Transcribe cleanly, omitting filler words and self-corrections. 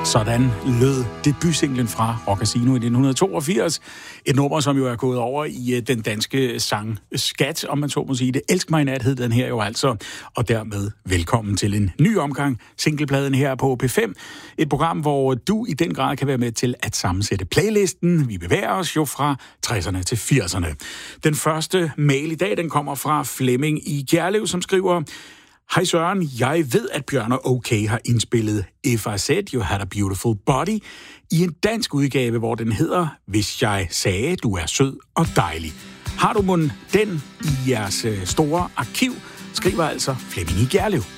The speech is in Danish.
Sådan lød debutsinglen fra Rock Casino i 1982. Et nummer, som jo er gået over i den danske sang Skat, om man så må sige det. Elsk mig i nat hed den her jo altså. Og dermed velkommen til en ny omgang singlepladen her på P5. Et program, hvor du i den grad kan være med til at sammensætte playlisten. Vi bevæger os jo fra 60'erne til 80'erne. Den første mail i dag, den kommer fra Flemming i Gjerlev, som skriver: Hej Søren, jeg ved, at Bjørn og OK har indspillet If I Said You Had a Beautiful Body i en dansk udgave, hvor den hedder Hvis jeg sagde, du er sød og dejlig. Har du mon den i jeres store arkiv? Skriver altså Flemming i Gjerlev.